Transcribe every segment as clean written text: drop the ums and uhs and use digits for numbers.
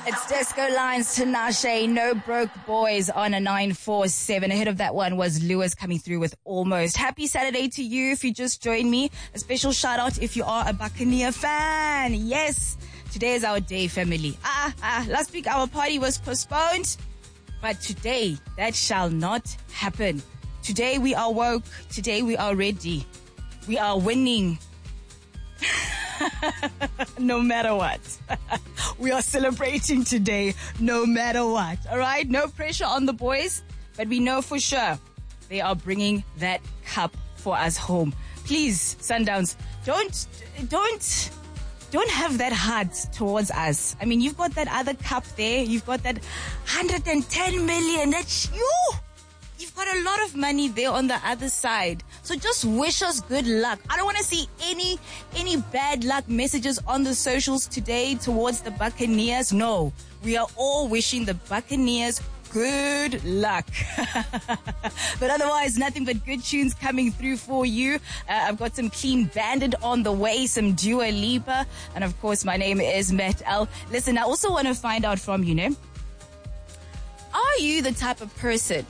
It's Disco Lines, Tinashe, No Broke Boys on a 947. Ahead of that one was Lewis coming through with Almost. Happy Saturday to you if you just joined me. A special shout out if you are a Buccaneer fan. Yes, today is our day, family. Last week our party was postponed, but today that shall not happen. Today we are woke. Today we are ready. We are winning. No matter what. We are celebrating today, no matter what. All right? No pressure on the boys, but we know for sure they are bringing that cup for us home. Please, Sundowns, don't have that heart towards us. I mean, you've got that other cup there. You've got that 110 million. That's you. You've got a lot of money there on the other side. So just wish us good luck. I don't want to see any bad luck messages on the socials today towards the Buccaneers. No, we are all wishing the Buccaneers good luck. But otherwise, nothing but good tunes coming through for you. I've got some Clean Bandit on the way, some Dua Lipa. And of course, my name is Matt L. Listen, I also want to find out from you, know, are you the type of person,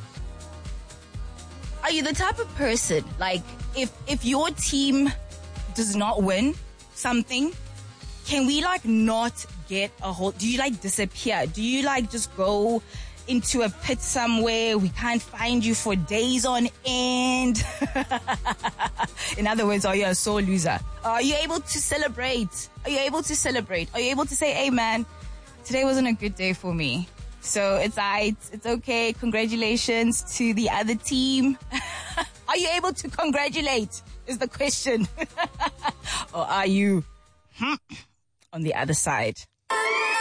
like, if your team does not win something, can we, like, not get a hold? Do you, like, disappear? Do you, like, just go into a pit somewhere? We can't find you for days on end. In other words, are you a sore loser? Are you able to celebrate? Are you able to say, hey, man, today wasn't a good day for me? So it's alright. It's okay. Congratulations to the other team. Are you able to congratulate is the question. Or are you on the other side?